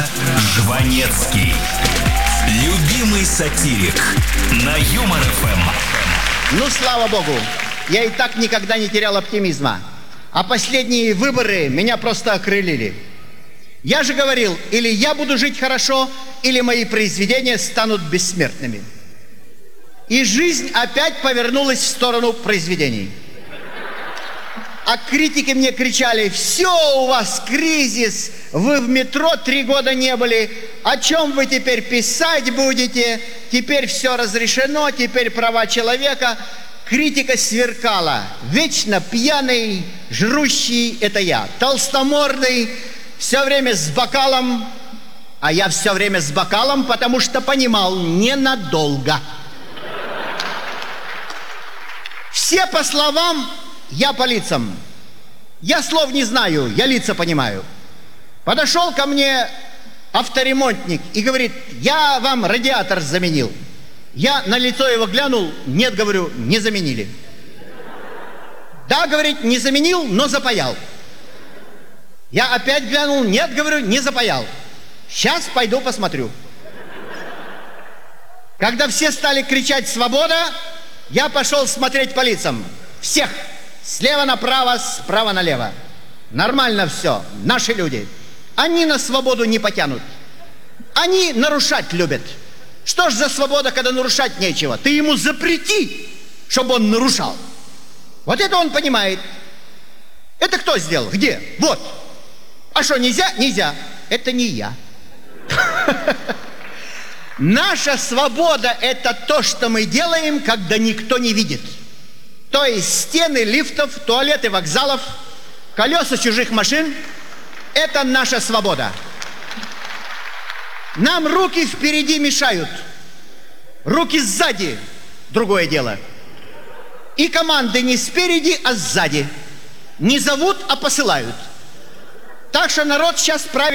Жванецкий. Любимый сатирик на Юмор ФМ. Ну, слава богу, я и так никогда не терял оптимизма. А последние выборы меня просто окрылили. Я же говорил, или я буду жить хорошо, или мои произведения станут бессмертными. И жизнь опять повернулась в сторону произведений. А критики мне кричали: все, у вас кризис, вы в метро 3 года не были, о чем вы теперь писать будете, теперь все разрешено, теперь права человека. Критика сверкала: вечно пьяный, жрущий — это я, толстомордый, все время с бокалом, а я все время с бокалом, потому что понимал — ненадолго. Все по словам, я по лицам. Я слов не знаю, я лица понимаю. Подошел ко мне авторемонтник и говорит: я вам радиатор заменил. Я на лицо его глянул: нет, говорю, не заменили. Да, говорит, не заменил, но запаял. Я опять глянул: нет, говорю, не запаял. Сейчас пойду посмотрю. Когда все стали кричать «свобода», я пошел смотреть по лицам. Всех. Слева направо, справа налево. Нормально все. Наши люди. Они на свободу не потянут. Они нарушать любят. Что ж за свобода, когда нарушать нечего? Ты ему запрети, чтобы он нарушал. Вот это он понимает. Это кто сделал? Где? Вот. А что, нельзя? Нельзя. Это не я. Наша свобода – это то, что мы делаем, когда никто не видит. То есть стены лифтов, туалеты вокзалов, колеса чужих машин – это наша свобода. Нам руки впереди мешают, руки сзади – другое дело. И команды не спереди, а сзади. Не зовут, а посылают. Так что народ сейчас правильно